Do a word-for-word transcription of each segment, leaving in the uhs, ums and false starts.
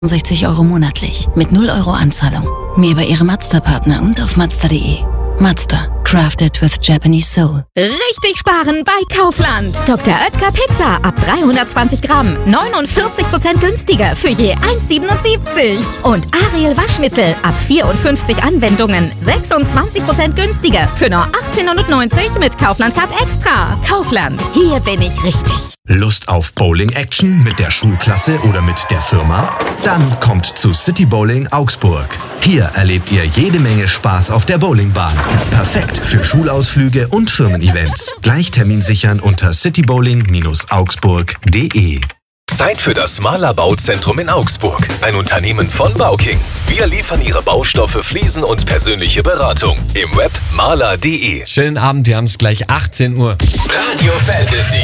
sechzig Euro monatlich mit null Euro Anzahlung. Mehr bei Ihrem Mazda-Partner und auf Mazda punkt de. Mazda. Crafted with Japanese Soul. Richtig sparen bei Kaufland. Doktor Oetker Pizza ab dreihundertzwanzig Gramm. neunundvierzig Prozent günstiger für je eins Euro siebenundsiebzig. Und Ariel Waschmittel ab vierundfünfzig Anwendungen. sechsundzwanzig Prozent günstiger für nur achtzehnhundertneunzig mit Kaufland Card Extra. Kaufland. Hier bin ich richtig. Lust auf Bowling-Action mit der Schulklasse oder mit der Firma? Dann kommt zu City Bowling Augsburg. Hier erlebt ihr jede Menge Spaß auf der Bowlingbahn. Perfekt für Schulausflüge und Firmen-Events. Gleich Termin sichern unter citybowling augsburg punkt de. Zeit für das Mahler Bauzentrum in Augsburg. Ein Unternehmen von Bauking. Wir liefern Ihre Baustoffe, Fliesen und persönliche Beratung. Im Web mahler punkt de. Schönen Abend, wir haben es gleich achtzehn Uhr. Radio Fantasy.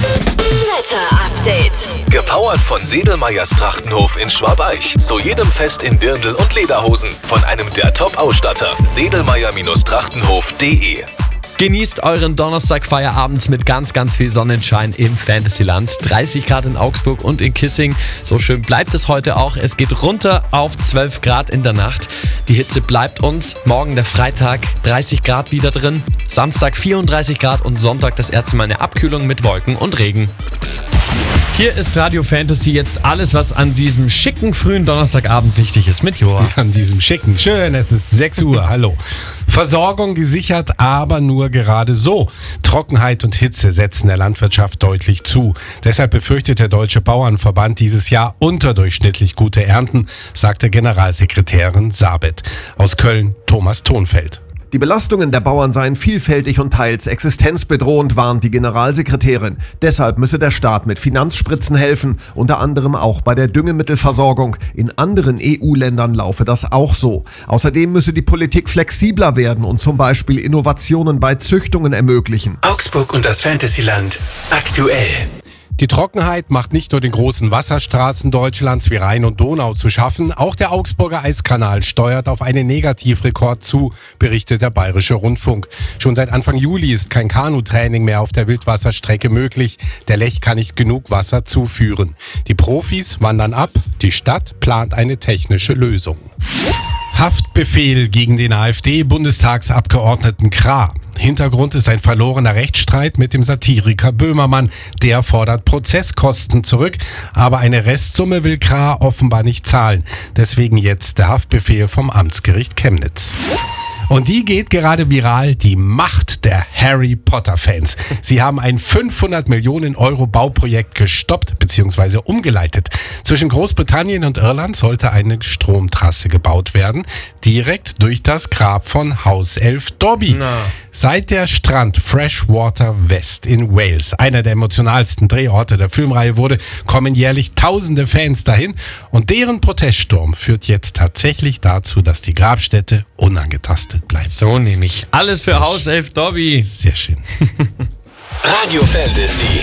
Wetter-Update. Gepowert von Sedelmeyers Trachtenhof in Schwabeich. Zu jedem Fest in Dirndl und Lederhosen. Von einem der Top-Ausstatter. sedelmeyer Trachtenhof punkt de. Genießt euren Donnerstag-Feierabend mit ganz, ganz viel Sonnenschein im Fantasyland. dreißig Grad in Augsburg und in Kissing. So schön bleibt es heute auch. Es geht runter auf zwölf Grad in der Nacht. Die Hitze bleibt uns. Morgen der Freitag dreißig Grad wieder drin. Samstag vierunddreißig Grad und Sonntag das erste Mal eine Abkühlung mit Wolken und Regen. Hier ist Radio Fantasy, jetzt alles, was an diesem schicken frühen Donnerstagabend wichtig ist, mit Joa. An diesem schicken, schön, es ist sechs Uhr, hallo. Versorgung gesichert, aber nur gerade so. Trockenheit und Hitze setzen der Landwirtschaft deutlich zu. Deshalb befürchtet der Deutsche Bauernverband dieses Jahr unterdurchschnittlich gute Ernten, sagte Generalsekretärin Sabet. Aus Köln, Thomas Thonfeld. Die Belastungen der Bauern seien vielfältig und teils existenzbedrohend, warnt die Generalsekretärin. Deshalb müsse der Staat mit Finanzspritzen helfen, unter anderem auch bei der Düngemittelversorgung. In anderen E U-Ländern laufe das auch so. Außerdem müsse die Politik flexibler werden und zum Beispiel Innovationen bei Züchtungen ermöglichen. Augsburg und das Fantasyland aktuell. Die Trockenheit macht nicht nur den großen Wasserstraßen Deutschlands wie Rhein und Donau zu schaffen, auch der Augsburger Eiskanal steuert auf einen Negativrekord zu, berichtet der Bayerische Rundfunk. Schon seit Anfang Juli ist kein Kanutraining mehr auf der Wildwasserstrecke möglich. Der Lech kann nicht genug Wasser zuführen. Die Profis wandern ab, die Stadt plant eine technische Lösung. Haftbefehl gegen den AfD-Bundestagsabgeordneten Krah. Hintergrund ist ein verlorener Rechtsstreit mit dem Satiriker Böhmermann. Der fordert Prozesskosten zurück, aber eine Restsumme will Krah offenbar nicht zahlen. Deswegen jetzt der Haftbefehl vom Amtsgericht Chemnitz. Und die geht gerade viral, die Macht der Harry Potter-Fans. Sie haben ein fünfhundert Millionen Euro Bauprojekt gestoppt bzw. umgeleitet. Zwischen Großbritannien und Irland sollte eine Stromtrasse gebaut werden, direkt durch das Grab von Hauself Dobby. Na. Seit der Strand Freshwater West in Wales einer der emotionalsten Drehorte der Filmreihe wurde, kommen jährlich tausende Fans dahin und deren Proteststurm führt jetzt tatsächlich dazu, dass die Grabstätte unangetastet bleibt. So nehme ich alles für Hauself Dobby. Sehr schön. Radio Fantasy.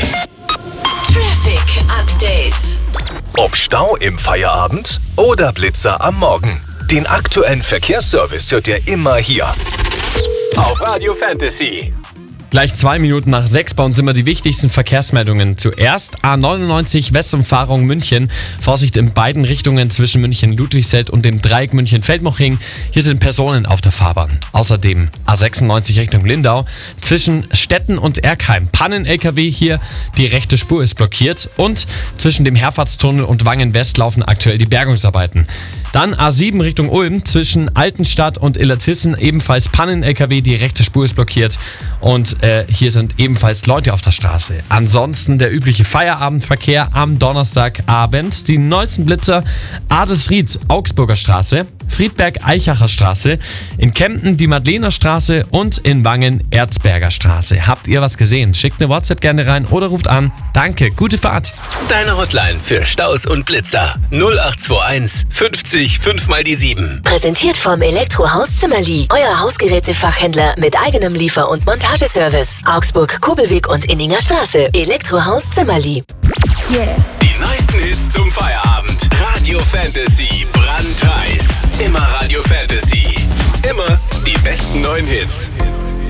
Traffic Update. Ob Stau im Feierabend oder Blitzer am Morgen. Den aktuellen Verkehrsservice hört ihr immer hier. Auf Radio Fantasy. Gleich zwei Minuten nach sechs bei uns immer die wichtigsten Verkehrsmeldungen. Zuerst A neunundneunzig Westumfahrung München. Vorsicht in beiden Richtungen zwischen München-Ludwigsfeld und dem Dreieck München-Feldmoching. Hier sind Personen auf der Fahrbahn. Außerdem A sechsundneunzig Richtung Lindau. Zwischen Stetten und Erkheim. Pannen-L K W hier. Die rechte Spur ist blockiert. Und zwischen dem Herfahrtstunnel und Wangen-West laufen aktuell die Bergungsarbeiten. Dann A sieben Richtung Ulm, zwischen Altenstadt und Illertissen ebenfalls Pannen-L K W, die rechte Spur ist blockiert und äh, hier sind ebenfalls Leute auf der Straße. Ansonsten der übliche Feierabendverkehr am Donnerstagabend, die neuesten Blitzer, Adelsried, Augsburger Straße, Friedberg-Eichacher Straße, in Kempten die Madlener Straße und in Wangen Erzberger Straße. Habt ihr was gesehen? Schickt eine WhatsApp gerne rein oder ruft an. Danke, gute Fahrt. Deine Hotline für Staus und Blitzer null acht zwei eins fünfzig fünf mal die sieben. Präsentiert vom Elektrohaus Zimmerli. Euer Hausgerätefachhändler mit eigenem Liefer- und Montageservice. Augsburg, Kobelweg und Inninger Straße. Elektrohaus Zimmerli. Yeah. Die neuesten Hits zum Feierabend. Radio Fantasy, brandheiß. Immer Radio Fantasy. Immer die besten neuen Hits.